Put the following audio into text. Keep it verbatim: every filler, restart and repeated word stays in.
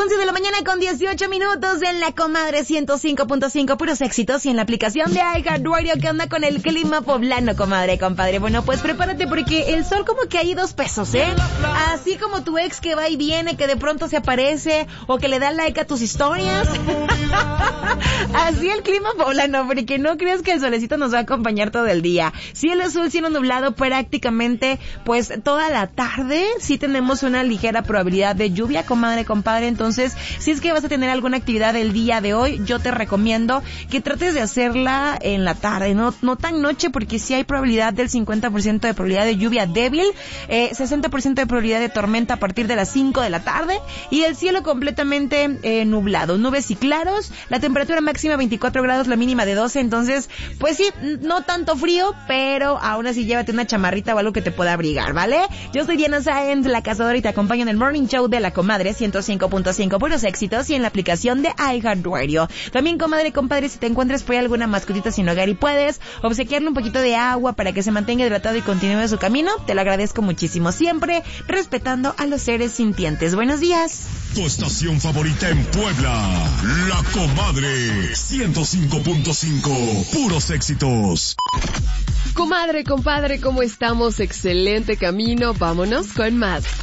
once de la mañana con dieciocho minutos en la Comadre ciento cinco punto cinco, puros éxitos, y en la aplicación de iHeartRadio. ¿Qué onda con el clima poblano, comadre, compadre? Bueno, pues prepárate porque el sol como que hay dos pesos, ¿eh? Así como tu ex que va y viene, que de pronto se aparece o que le da like a tus historias. Así el clima poblano, porque no creas que el solecito nos va a acompañar todo el día. Cielo azul, cielo nublado prácticamente pues toda la tarde. Sí tenemos una ligera probabilidad de lluvia, comadre, compadre. Entonces, si es que vas a tener alguna actividad el día de hoy, yo te recomiendo que trates de hacerla en la tarde, no no tan noche, porque sí hay probabilidad del cincuenta por ciento de probabilidad de lluvia débil, eh, sesenta por ciento de probabilidad de tormenta a partir de las cinco de la tarde, y el cielo completamente eh, nublado, nubes y claros, la temperatura máxima veinticuatro grados, la mínima de doce. Entonces, pues sí, no tanto frío, pero aún así llévate una chamarrita o algo que te pueda abrigar, ¿vale? Yo soy Diana Sáenz, la cazadora, y te acompaño en el Morning Show de la Comadre ciento cinco punto cinco, puros éxitos, y en la aplicación de iHeartRadio. También, comadre, compadre, si te encuentras por ahí alguna mascotita sin hogar y puedes obsequiarle un poquito de agua para que se mantenga hidratado y continúe su camino, te lo agradezco muchísimo, siempre respetando a los seres sintientes. Buenos días. Tu estación favorita en Puebla, La Comadre ciento cinco punto cinco, puros éxitos. Comadre, compadre, ¿cómo estamos? Excelente camino, vámonos con más.